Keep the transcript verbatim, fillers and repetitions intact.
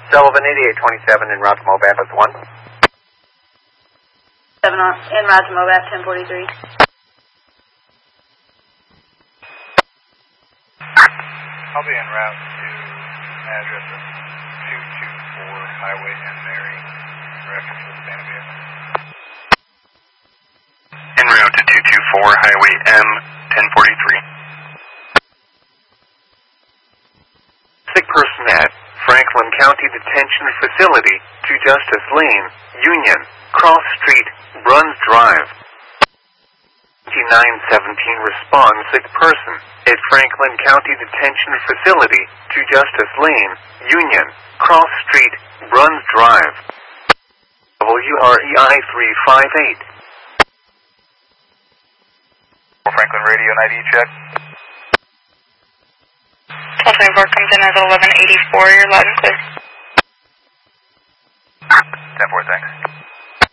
Sullivan eighty-eight twenty-seven in route to Mobab is one. seven on, en route to Mobab, ten forty-three. I'll be en route to address of two two four Highway M Mary, reference to the Santa Fe. En route to two two four Highway M, ten forty-three. Sick person at Franklin County Detention Facility to Justice Lane, Union, Cross Street, Bruns Drive. twenty-nine seventeen responds sick person at Franklin County Detention Facility to Justice Lane, Union, Cross Street, Bruns Drive. W R E I three five eight. Franklin Radio and I D check. twelve twenty-four comes in as eleven eighty-four, you're loud and clear. ten four, thanks.